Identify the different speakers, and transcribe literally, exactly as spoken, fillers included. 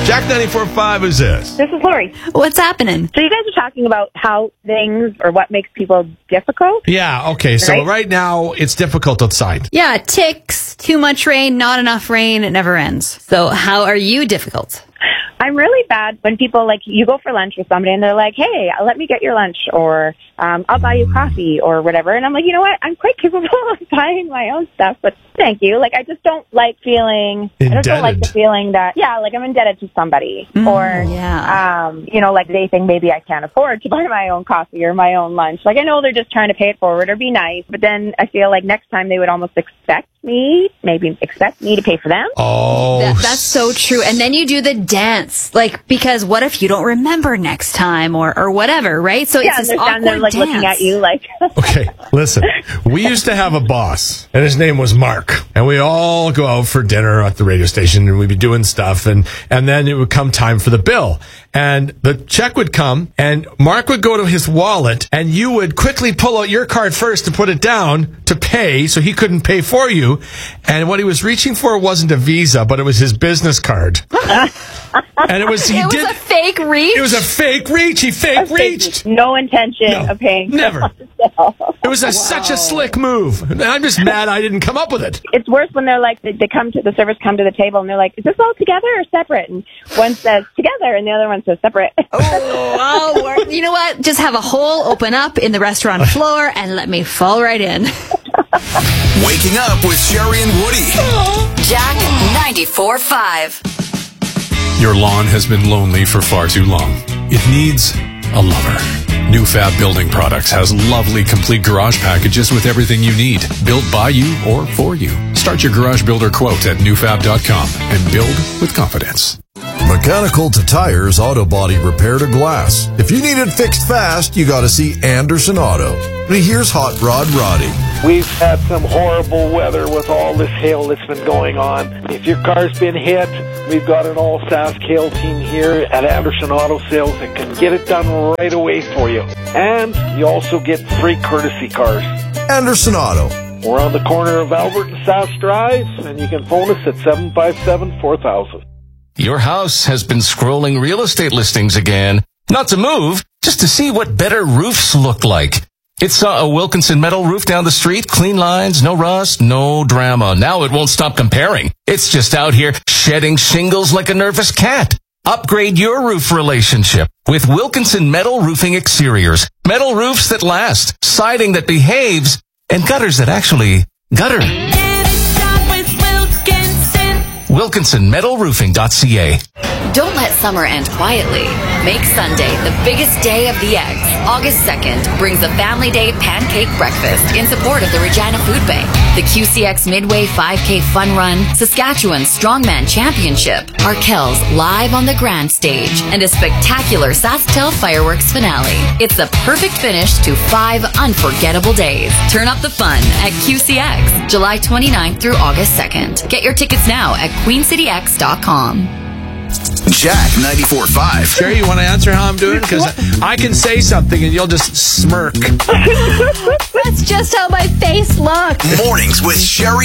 Speaker 1: Jack ninety-four point five, who's this?
Speaker 2: This is Lori.
Speaker 3: What's happening?
Speaker 2: So you guys are talking about how things or what makes people difficult?
Speaker 1: Yeah, okay. So
Speaker 2: Right?
Speaker 1: right now, it's difficult outside.
Speaker 3: Yeah, ticks, too much rain, not enough rain, it never ends. So how are you difficult?
Speaker 2: I'm really bad when people, like, you go for lunch with somebody and they're like, hey, let me get your lunch, or um, I'll buy you coffee, or whatever. And I'm like, you know what? I'm quite capable of buying my own stuff, but thank you. Like, I just don't like feeling, I just don't like the
Speaker 1: Indebted.
Speaker 2: feeling that, yeah, like I'm indebted to somebody. Or,
Speaker 3: yeah.
Speaker 2: um, you know, like they think maybe I can't afford to buy my own coffee or my own lunch. Like, I know they're just trying to pay it forward or be nice, but then I feel like next time they would almost expect me, maybe expect me to pay for them.
Speaker 1: Oh,
Speaker 3: That, that's so true. And then you do the dance, like, because what if you don't remember next time or, or whatever, right? So
Speaker 2: Yeah,
Speaker 3: it's
Speaker 2: and
Speaker 3: this
Speaker 2: they're
Speaker 3: awkward
Speaker 2: down there, like,
Speaker 3: dance.
Speaker 2: looking at you like...
Speaker 1: Okay, listen. We used to have a boss, and his name was Mark. And we all go out for dinner at the radio station, and we'd be doing stuff, and, and then it would come time for the bill. And the check would come, and Mark would go to his wallet, and you would quickly pull out your card first to put it down to pay, so he couldn't pay for you. And what he was reaching for wasn't a Visa, but it was his business card. And it was, he
Speaker 3: It was
Speaker 1: did,
Speaker 3: a fake reach?
Speaker 1: it was a fake reach. He fake reached.
Speaker 2: No intention
Speaker 1: No,
Speaker 2: of paying.
Speaker 1: never. It was a, such a slick move. And I'm just mad I didn't come up with it.
Speaker 2: It's worse when they're like, they, they come to the servers, come to the table, and they're like, is this all together or separate? And one says together, and the other one says separate.
Speaker 3: Oh, oh, or- you know what? Just have a hole open up in the restaurant floor and let me fall right in.
Speaker 4: Waking up with Sherry and Woody.
Speaker 5: Jack ninety-four point five.
Speaker 6: Your lawn has been lonely for far too long. It needs a lover. New Fab Building Products has lovely complete garage packages with everything you need, built by you or for you. Start your garage builder quote at new fab dot com and build with confidence.
Speaker 7: Mechanical to tires, auto body repair to glass. If you need it fixed fast, you gotta see Anderson Auto. Here's Hot Rod Roddy.
Speaker 8: We've had some horrible weather with all this hail that's been going on. If your car's been hit, we've got an all-Sask hail team here at Anderson Auto Sales that can get it done right away for you. And you also get free courtesy cars.
Speaker 7: Anderson Auto.
Speaker 8: We're on the corner of Albert and South Drive, and you can phone us at seven five seven, four thousand.
Speaker 9: Your house has been scrolling real estate listings again. Not to move, just to see what better roofs look like. It saw a Wilkinson metal roof down the street, clean lines, no rust, no drama. Now it won't stop comparing. It's just out here shedding shingles like a nervous cat. Upgrade your roof relationship with Wilkinson Metal Roofing Exteriors. Metal roofs that last, siding that behaves, and gutters that actually gutter. Wilkinson Metal Roofing dot c a.
Speaker 5: Don't let summer end quietly. Make Sunday the biggest day of the eggs. August second brings the Family Day Pancake Breakfast in support of the Regina Food Bank, the Q C X Midway five K Fun Run, Saskatchewan Strongman Championship, Arkells live on the Grand Stage, and a spectacular SaskTel fireworks finale. It's the perfect finish to five unforgettable days. Turn up the fun at Q C X, July twenty-ninth through August second. Get your tickets now at queen city x dot com.
Speaker 4: Jack ninety-four point five.
Speaker 1: Sherry, you want to answer how I'm doing? Because I can say something and you'll just smirk.
Speaker 3: That's just how my face looks.
Speaker 4: Mornings with Sherry